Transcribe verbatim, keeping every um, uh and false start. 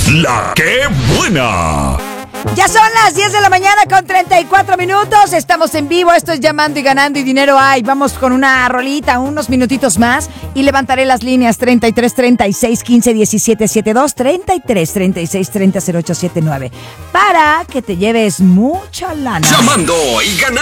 La que buena. Ya son las diez de la mañana con treinta y cuatro minutos. Estamos en vivo. Esto es Llamando y Ganando y Dinero Hay. Vamos con una rolita, unos minutitos más. Y levantaré las líneas treinta y tres, treinta y seis, quince, diecisiete, setenta y dos, treinta y tres, treinta y seis, treinta, cero ocho, setenta y nueve. Para que te lleves mucha lana. Llamando y Ganando.